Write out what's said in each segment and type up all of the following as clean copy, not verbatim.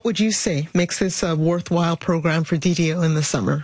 Would you say makes this a worthwhile program for DDO in the summer?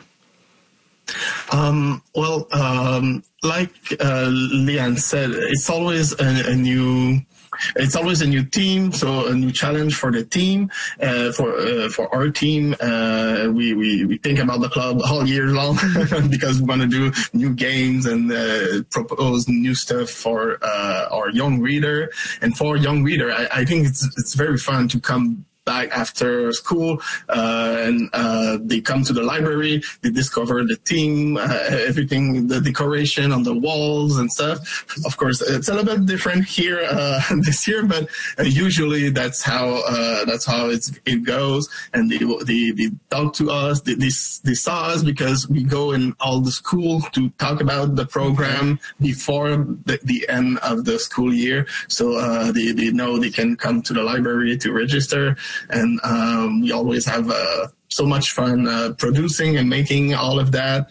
Like Leanne said, it's always a new team, so a new challenge for the team. For our team, we think about the club all year long because we want to do new games and propose new stuff for our young reader. And for young reader, I think it's very fun to come back after school, and they come to the library, they discover the theme, everything, the decoration on the walls and stuff. Of course, it's a little bit different here this year, but usually that's how it goes. And they talk to us, they saw us because we go in all the school to talk about the program before the end of the school year. So they know they can come to the library to register. And we always have so much fun producing and making all of that.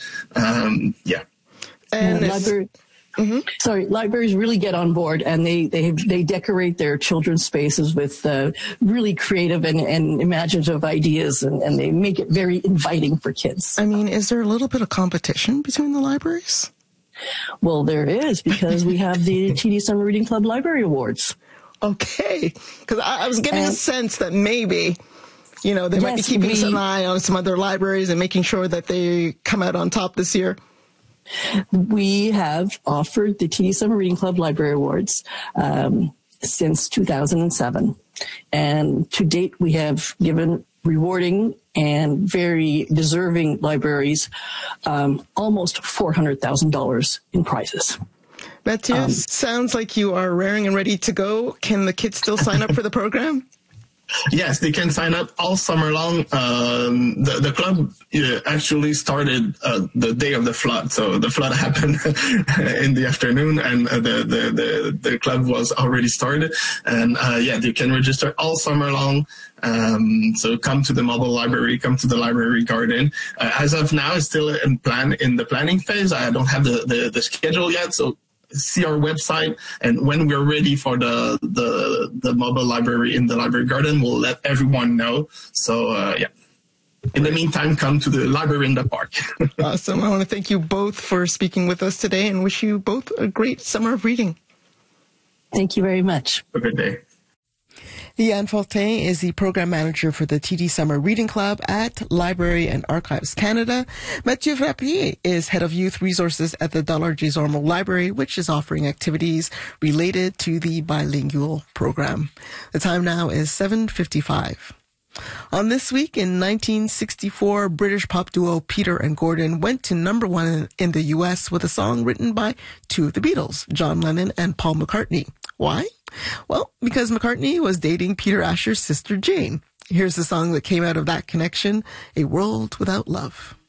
And libraries really get on board, and they decorate their children's spaces with really creative and imaginative ideas, and they make it very inviting for kids. I mean, is there a little bit of competition between the libraries? Well, there is, because we have the TD Summer Reading Club Library Awards. Okay, because I was getting a sense that maybe, they might be keeping an eye on some other libraries and making sure that they come out on top this year. We have offered the TD Summer Reading Club Library Awards since 2007. And to date, we have given rewarding and very deserving libraries almost $400,000 in prizes. Mathieu, sounds like you are raring and ready to go. Can the kids still sign up for the program? Yes, they can sign up all summer long. The club actually started the day of the flood. So the flood happened in the afternoon, and the club was already started. And they can register all summer long. So come to the mobile library, come to the library garden. As of now, it's still in the planning phase. I don't have the schedule yet, so see our website, and when we're ready for the mobile library in the library garden, we'll let everyone know. So in the meantime, come to the library in the park. Awesome. I want to thank you both for speaking with us today and wish you both a great summer of reading. Thank you very much. Have a good day. Leanne Fortin is the program manager for the TD Summer Reading Club at Library and Archives Canada. Mathieu Frappier is head of youth resources at the Dollard J. Zormo Library, which is offering activities related to the bilingual program. The time now is 7:55. On This Week in 1964, British pop duo Peter and Gordon went to number one in the U.S. with a song written by two of the Beatles, John Lennon and Paul McCartney. Why? Well, because McCartney was dating Peter Asher's sister Jane. Here's the song that came out of that connection, A World Without Love.